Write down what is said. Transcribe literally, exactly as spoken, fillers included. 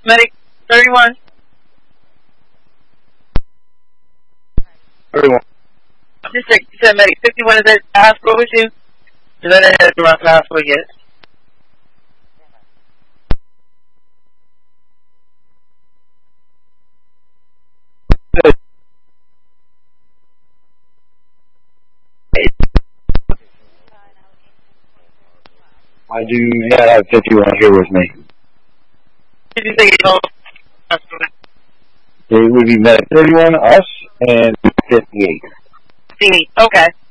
Medic thirty-one. thirty-one. Just check. You said Medic fifty-one is at the hospital with you? Is that at the hospital yet? I do not have fifty-one here with me. Did you say you know? It would be Medic thirty-one, us, and fifty-eight. fifty-eight. Okay.